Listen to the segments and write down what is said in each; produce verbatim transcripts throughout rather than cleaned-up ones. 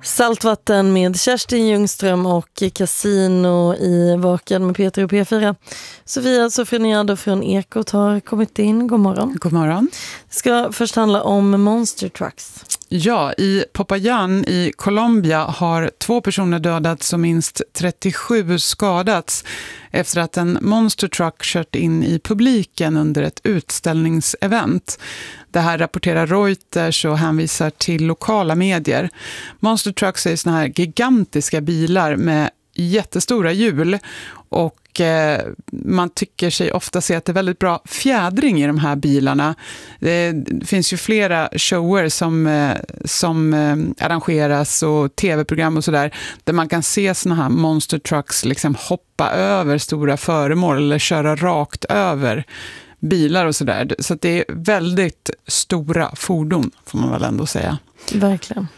Saltvatten med Kerstin Ljungström och Casino i Vaken med Peter och P fyra. Sofia Sofroniado från Ekot har kommit in. God morgon. God morgon. Det ska först handla om Monster Trucks. Ja, i Popayán i Colombia har två personer dödats och minst trettiosju skadats efter att en Monster Truck kört in i publiken under ett utställningsevent. Det här rapporterar Reuters och hänvisar till lokala medier. Monster Trucks är såna här gigantiska bilar med jättestora hjul och eh, man tycker sig ofta se att det är väldigt bra fjädring i de här bilarna. Det, det finns ju flera shower som, eh, som eh, arrangeras och tv-program och sådär där man kan se såna här Monster Trucks liksom hoppa över stora föremål eller köra rakt över bilar och sådär. Så att det är väldigt stora fordon får man väl ändå säga. Verkligen.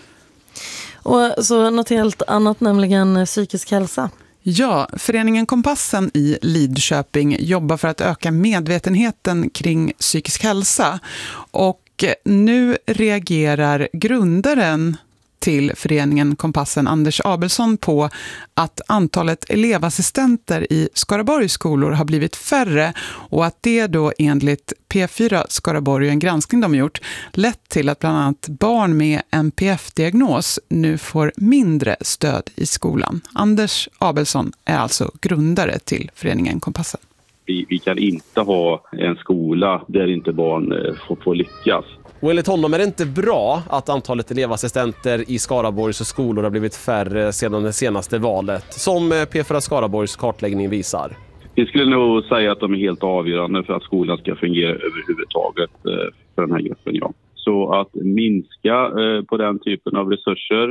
Och så något helt annat, nämligen psykisk hälsa. Ja, föreningen Kompassen i Lidköping jobbar för att öka medvetenheten kring psykisk hälsa. Och nu reagerar grundaren till föreningen Kompassen, Anders Abelsson, på att antalet elevassistenter i Skaraborgs skolor har blivit färre och att det då enligt P fyra Skaraborg, en granskning de gjort, lett till att bland annat barn med N P F-diagnos nu får mindre stöd i skolan. Anders Abelsson är alltså grundare till föreningen Kompassen. Vi, vi kan inte ha en skola där inte barn får, får lyckas. Och enligt honom är det inte bra att antalet elevassistenter i Skaraborgs skolor har blivit färre sedan det senaste valet, som P fyra Skaraborgs kartläggning visar. Vi skulle nog säga att de är helt avgörande för att skolan ska fungera överhuvudtaget för den här gruppen. Ja. Så att minska på den typen av resurser,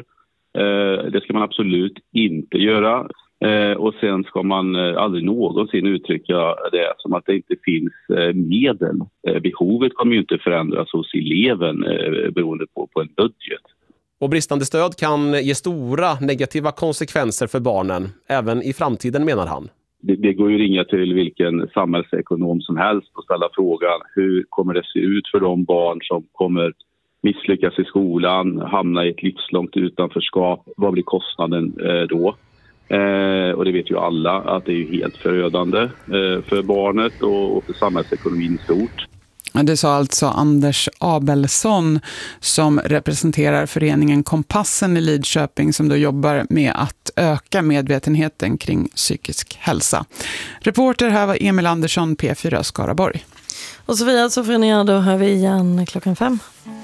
det ska man absolut inte göra. Eh, och sen ska man eh, aldrig någonsin uttrycka det som att det inte finns eh, medel. Eh, behovet kommer ju inte förändras hos eleven eh, beroende på, på en budget. Och bristande stöd kan ge stora negativa konsekvenser för barnen, även i framtiden, menar han. Det, det går ju att ringa till vilken samhällsekonom som helst och ställa frågan: hur kommer det se ut för de barn som kommer misslyckas i skolan, hamna i ett livslångt utanförskap? Vad blir kostnaden eh, då? Eh, och det vet ju alla att det är ju helt förödande eh, för barnet och, och för samhällsekonomin i stort. Det sa alltså Anders Abelsson som representerar föreningen Kompassen i Lidköping som då jobbar med att öka medvetenheten kring psykisk hälsa. Reporter här var Emil Andersson, P fyra Skaraborg. Och Sofia Sofroniado hör vi igen klockan fem.